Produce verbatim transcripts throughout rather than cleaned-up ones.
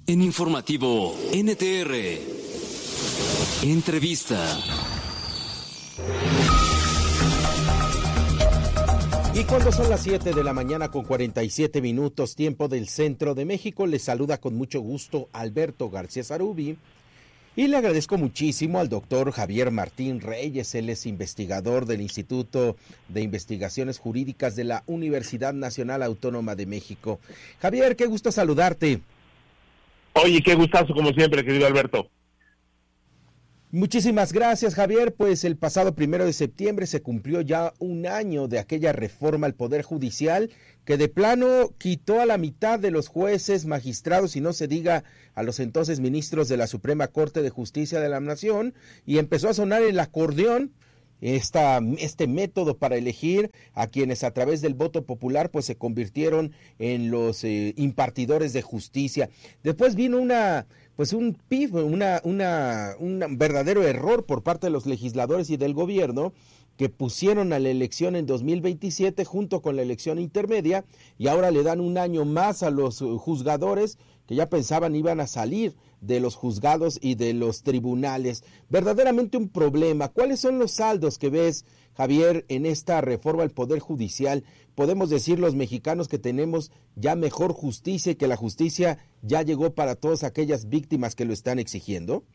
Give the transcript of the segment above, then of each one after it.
En Informativo N T R, entrevista. Y cuando son las siete de la mañana con cuarenta y siete minutos, tiempo del centro de México, les saluda con mucho gusto Alberto García Zarubi. Y le agradezco muchísimo al doctor Javier Martín Reyes, él es investigador del Instituto de Investigaciones Jurídicas de la Universidad Nacional Autónoma de México. Javier, qué gusto saludarte. Oye, qué gustazo como siempre, querido Alberto. Muchísimas gracias, Javier. Pues el pasado primero de septiembre se cumplió ya un año de aquella reforma al Poder Judicial que de plano quitó a la mitad de los jueces, magistrados y no se diga a los entonces ministros de la Suprema Corte de Justicia de la Nación, y empezó a sonar el acordeón. Esta, este método para elegir a quienes a través del voto popular pues se convirtieron en los eh, impartidores de justicia. Después vino una pues un pif, una, una, un verdadero error por parte de los legisladores y del gobierno, que pusieron a la elección en dos mil veintisiete junto con la elección intermedia, y ahora le dan un año más a los juzgadores que ya pensaban iban a salir de los juzgados y de los tribunales. Verdaderamente un problema. ¿Cuáles son los saldos que ves, Javier, en esta reforma al Poder Judicial? ¿Podemos decir los mexicanos que tenemos ya mejor justicia y que la justicia ya llegó para todas aquellas víctimas que lo están exigiendo?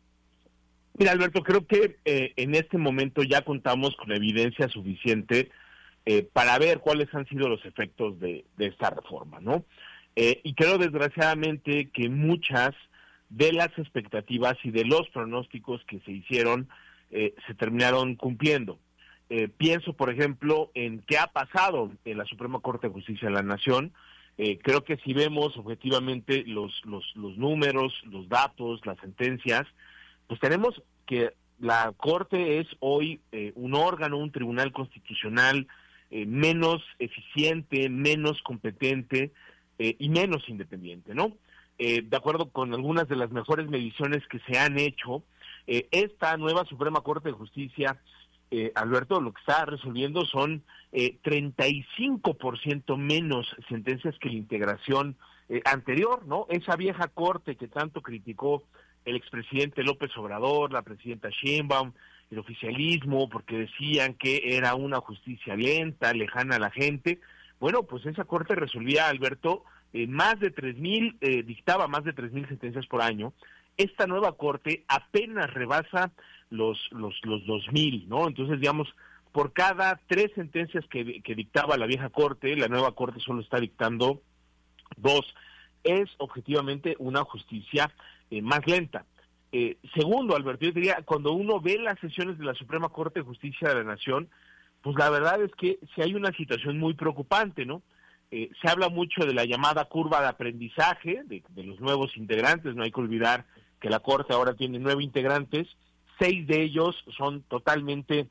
Mira, Alberto, creo que eh, en este momento ya contamos con evidencia suficiente eh, para ver cuáles han sido los efectos de, de esta reforma, ¿no? Eh, y creo desgraciadamente que muchas de las expectativas y de los pronósticos que se hicieron eh, se terminaron cumpliendo. Eh, pienso, por ejemplo, en qué ha pasado en la Suprema Corte de Justicia de la Nación. Eh, creo que si vemos objetivamente los, los, los números, los datos, las sentencias, pues tenemos que la Corte es hoy eh, un órgano, un tribunal constitucional eh, menos eficiente, menos competente eh, y menos independiente, ¿no? Eh, de acuerdo con algunas de las mejores mediciones que se han hecho, eh, esta nueva Suprema Corte de Justicia, eh, Alberto, lo que está resolviendo son eh, treinta y cinco por ciento menos sentencias que la integración eh, anterior, ¿no? Esa vieja Corte que tanto criticó el expresidente López Obrador, la presidenta Sheinbaum, el oficialismo, porque decían que era una justicia lenta, lejana a la gente. Bueno, pues esa Corte resolvía, Alberto, eh, más de tres mil, eh, dictaba más de tres mil sentencias por año. Esta nueva Corte apenas rebasa los los los dos mil, ¿no? Entonces, digamos, por cada tres sentencias que, que dictaba la vieja Corte, la nueva Corte solo está dictando dos. Es objetivamente una justicia eh, más lenta. Eh, segundo, Alberto, yo diría, cuando uno ve las sesiones de la Suprema Corte de Justicia de la Nación, pues la verdad es que sí hay una situación muy preocupante, ¿no? Eh, se habla mucho de la llamada curva de aprendizaje de, de los nuevos integrantes. No hay que olvidar que la Corte ahora tiene nueve integrantes, seis de ellos son totalmente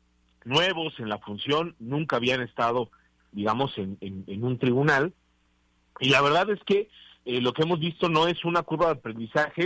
nuevos en la función, nunca habían estado, digamos, en, en, en un tribunal, y la verdad es que eh, lo que hemos visto no es una curva de aprendizaje,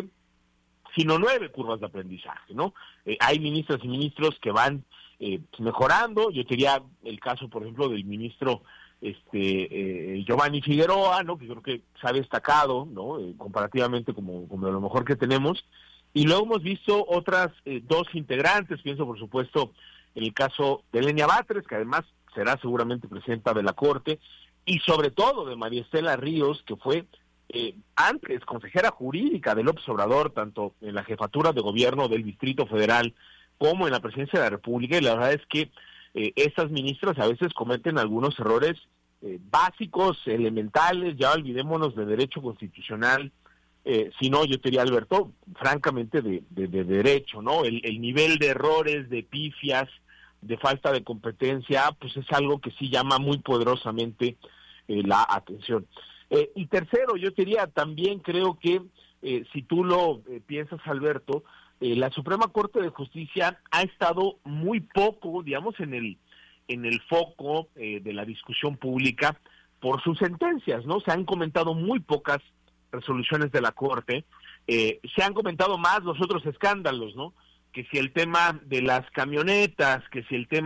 sino nueve curvas de aprendizaje, ¿no? Eh, hay ministras y ministros que van eh, mejorando. Yo diría el caso, por ejemplo, del ministro este eh, Giovanni Figueroa, ¿no? Que creo que se ha destacado, ¿no? Eh, comparativamente como, como lo mejor que tenemos. Y luego hemos visto otras eh, dos integrantes, pienso por supuesto en el caso de Lenia Batres, que además será seguramente presidenta de la Corte, y sobre todo de María Estela Ríos, que fue eh, antes consejera jurídica de López Obrador, tanto en la jefatura de gobierno del Distrito Federal como en la presidencia de la República, y la verdad es que eh, estas ministras a veces cometen algunos errores eh, básicos, elementales. Ya olvidémonos de derecho constitucional, eh, sino yo te diría, Alberto, francamente de, de, de derecho, ¿no? El, el nivel de errores, de pifias, de falta de competencia, pues es algo que sí llama muy poderosamente eh, la atención. Eh, y tercero, yo te diría, también creo que eh, si tú lo eh, piensas, Alberto, eh, la Suprema Corte de Justicia ha estado muy poco, digamos, en el en el foco eh, de la discusión pública por sus sentencias, ¿no? Se han comentado muy pocas resoluciones de la Corte, eh, se han comentado más los otros escándalos, ¿no? Que si el tema de las camionetas, que si el tema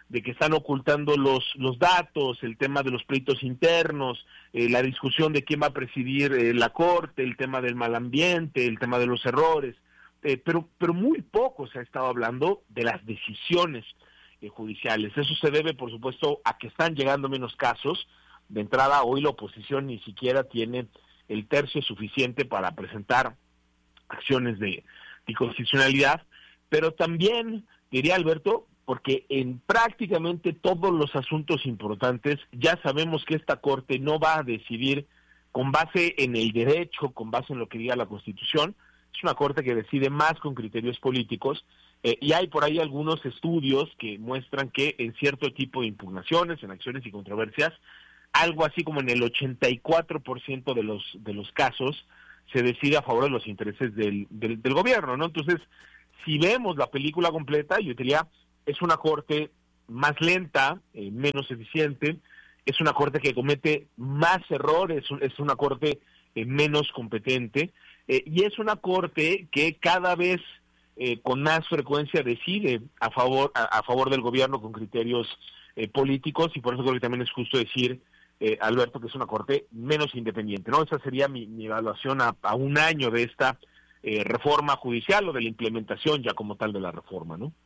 de que están ocultando los los datos, el tema de los pleitos internos, eh, la discusión de quién va a presidir eh, la Corte, el tema del mal ambiente, el tema de los errores, eh, pero pero muy poco se ha estado hablando de las decisiones eh, judiciales. Eso se debe, por supuesto, a que están llegando menos casos. De entrada, hoy la oposición ni siquiera tiene el tercio suficiente para presentar acciones de, de constitucionalidad, pero también, diría Alberto, porque en prácticamente todos los asuntos importantes ya sabemos que esta Corte no va a decidir con base en el derecho, con base en lo que diga la Constitución. Es una Corte que decide más con criterios políticos, eh, y hay por ahí algunos estudios que muestran que en cierto tipo de impugnaciones, en acciones y controversias, algo así como en el ochenta y cuatro por ciento de los de los casos se decide a favor de los intereses del, del, del gobierno, ¿no? Entonces, si vemos la película completa, yo diría, es una Corte más lenta, eh, menos eficiente, es una Corte que comete más errores, es una Corte eh, menos competente, eh, y es una Corte que cada vez eh, con más frecuencia decide a favor a, a favor del gobierno con criterios eh, políticos, y por eso creo que también es justo decir, eh, Alberto, que es una Corte menos independiente, ¿no? Esa sería mi, mi evaluación a, a un año de esta eh, reforma judicial o de la implementación ya como tal de la reforma, ¿no?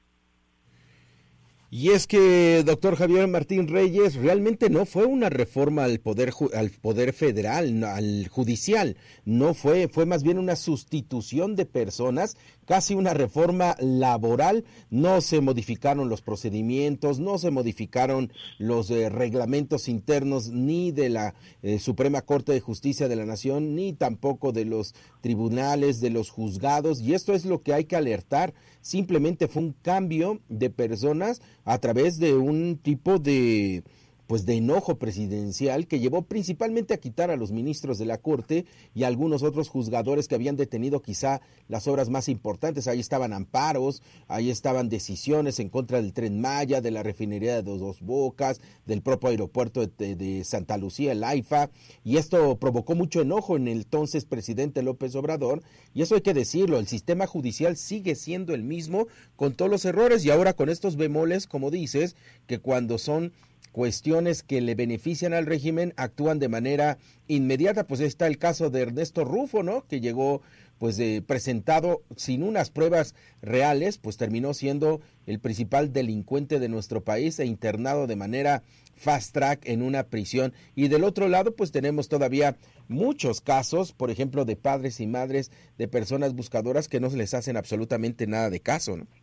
Y es que, doctor Javier Martín Reyes, realmente no fue una reforma al poder al poder federal, al judicial, no fue, fue más bien una sustitución de personas, casi una reforma laboral. No se modificaron los procedimientos, no se modificaron los eh, reglamentos internos ni de la eh, Suprema Corte de Justicia de la Nación, ni tampoco de los tribunales, de los juzgados, y esto es lo que hay que alertar. Simplemente fue un cambio de personas a través de un tipo de pues de enojo presidencial que llevó principalmente a quitar a los ministros de la Corte y a algunos otros juzgadores que habían detenido quizá las obras más importantes. Ahí estaban amparos, ahí estaban decisiones en contra del Tren Maya, de la refinería de Dos Bocas, del propio aeropuerto de, de Santa Lucía, el AIFA, y esto provocó mucho enojo en el entonces presidente López Obrador, y eso hay que decirlo, el sistema judicial sigue siendo el mismo con todos los errores, y ahora con estos bemoles, como dices, que cuando son cuestiones que le benefician al régimen actúan de manera inmediata. Pues está el caso de Ernesto Rufo, ¿no? Que llegó pues eh, presentado sin unas pruebas reales, pues terminó siendo el principal delincuente de nuestro país e internado de manera fast track en una prisión. Y del otro lado pues tenemos todavía muchos casos, por ejemplo, de padres y madres de personas buscadoras que no se les hacen absolutamente nada de caso, ¿no?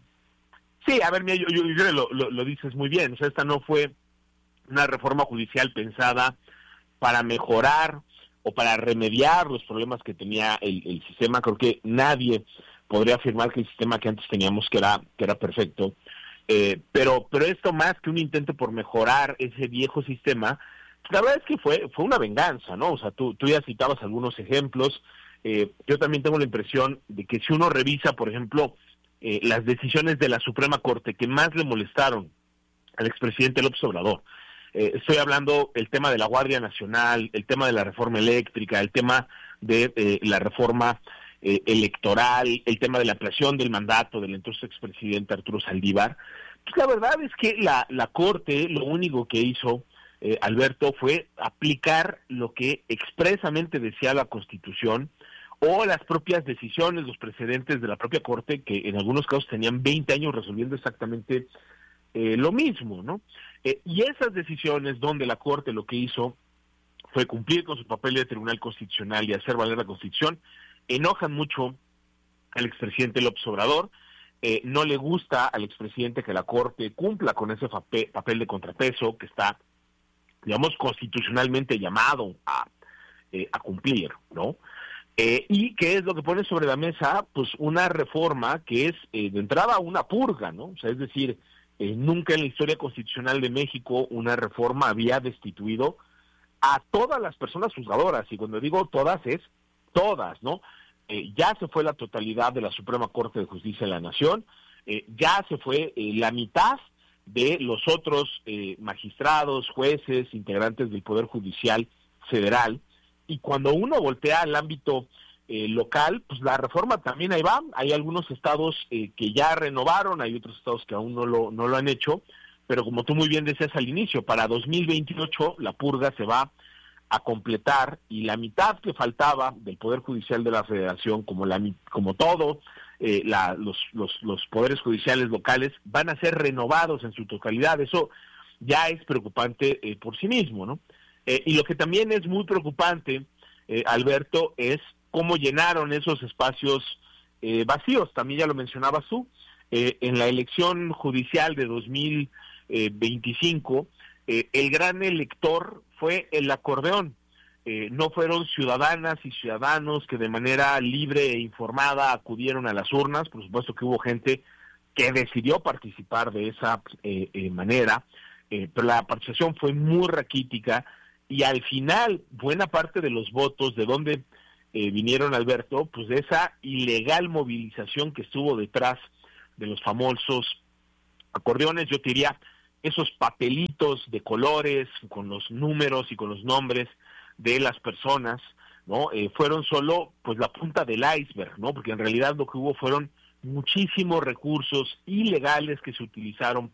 Sí, a ver, mira, yo, yo, yo lo, lo, lo dices muy bien. O sea, esta no fue una reforma judicial pensada para mejorar o para remediar los problemas que tenía el, el sistema. Creo que nadie podría afirmar que el sistema que antes teníamos que era que era perfecto. Eh, pero pero esto, más que un intento por mejorar ese viejo sistema, la verdad es que fue fue una venganza, ¿no? O sea, tú, tú ya citabas algunos ejemplos. Eh, yo también tengo la impresión de que si uno revisa, por ejemplo, Eh, las decisiones de la Suprema Corte que más le molestaron al expresidente López Obrador. Eh, estoy hablando el tema de la Guardia Nacional, el tema de la reforma eléctrica, el tema de eh, la reforma eh, electoral, el tema de la ampliación del mandato del entonces expresidente Arturo Saldívar. Pues la verdad es que la, la Corte lo único que hizo, eh, Alberto, fue aplicar lo que expresamente decía la Constitución, o las propias decisiones, los precedentes de la propia Corte, que en algunos casos tenían veinte años resolviendo exactamente eh, lo mismo, ¿no? Eh, y esas decisiones donde la Corte lo que hizo fue cumplir con su papel de Tribunal Constitucional y hacer valer la Constitución, enojan mucho al expresidente López Obrador. Eh, no le gusta al expresidente que la Corte cumpla con ese papel, papel de contrapeso que está, digamos, constitucionalmente llamado a, eh, a cumplir, ¿no? Eh, y qué es lo que pone sobre la mesa, pues una reforma que es eh, de entrada una purga, ¿no? O sea, es decir, eh, nunca en la historia constitucional de México una reforma había destituido a todas las personas juzgadoras, y cuando digo todas es todas, ¿no? Eh, ya se fue la totalidad de la Suprema Corte de Justicia de la Nación, eh, ya se fue eh, la mitad de los otros eh, magistrados, jueces, integrantes del Poder Judicial Federal. Y cuando uno voltea al ámbito eh, local, pues la reforma también ahí va. Hay algunos estados eh, que ya renovaron, hay otros estados que aún no lo, no lo han hecho, pero como tú muy bien decías al inicio, para dos mil veintiocho la purga se va a completar y la mitad que faltaba del Poder Judicial de la Federación, como la como todo, eh, la, los, los, los poderes judiciales locales, van a ser renovados en su totalidad. Eso ya es preocupante eh, por sí mismo, ¿no? Eh, y lo que también es muy preocupante, eh, Alberto, es cómo llenaron esos espacios eh, vacíos. También ya lo mencionabas tú, eh, en la elección judicial de dos mil veinticinco, eh, el gran elector fue el acordeón. Eh, no fueron ciudadanas y ciudadanos que de manera libre e informada acudieron a las urnas. Por supuesto que hubo gente que decidió participar de esa eh, eh, manera, eh, pero la participación fue muy raquítica y al final buena parte de los votos, ¿de dónde eh, vinieron, Alberto? Pues de esa ilegal movilización que estuvo detrás de los famosos acordeones. Yo te diría, esos papelitos de colores con los números y con los nombres de las personas, ¿no? Eh, fueron solo pues la punta del iceberg, ¿no? Porque en realidad lo que hubo fueron muchísimos recursos ilegales que se utilizaron